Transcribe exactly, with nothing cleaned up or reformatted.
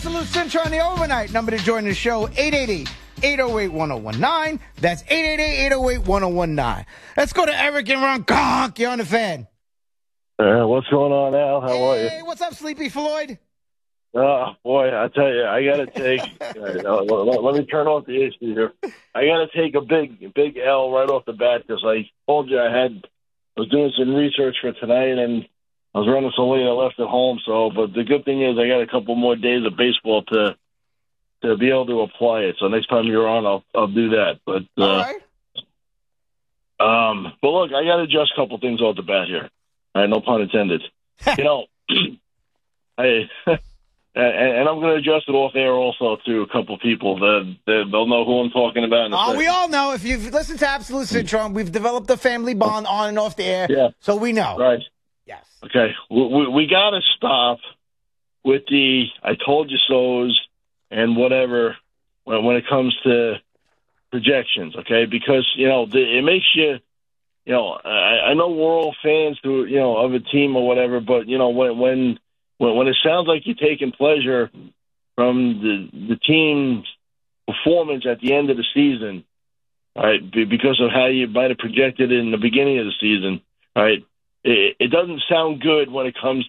Absolute Cintra on the overnight. Number to join the show, eight eight eight, eight oh eight, one oh one nine. That's eight eight eight, eight oh eight, one oh one nine. Let's go to Eric and Ron. Gonk, you're on the fan. Uh, what's going on, Al? How hey, are you? Hey, what's up, Sleepy Floyd? Oh, boy, I tell you, I got to take, uh, let, let me turn off the A C here. I got to take a big, big L right off the bat because I told you I had, was doing some research for tonight and I was running so late I left at home. So, but the good thing is I got a couple more days of baseball to to be able to apply it. So next time you're on, I'll I'll do that. But uh, all right. Um, but look, I got to adjust a couple things off the bat here. All right, no pun intended. You know, I and, and I'm going to adjust it off air also to a couple people that, that they'll know who I'm talking about. In a Oh, second. we all know. If you've listened to Absolute Cintra, we've developed a family bond on and off the air. Yeah. So we know. Right. Yes. Okay. We, we, we got to stop with the I told you so's and whatever when, when it comes to projections, okay? Because, you know, the, it makes you, you know, I, I know we're all fans who, you know, of a team or whatever, but, you know, when when when, when it sounds like you're taking pleasure from the, the team's performance at the end of the season, all right, because of how you might have projected it in the beginning of the season, all right, it, it doesn't sound good when it comes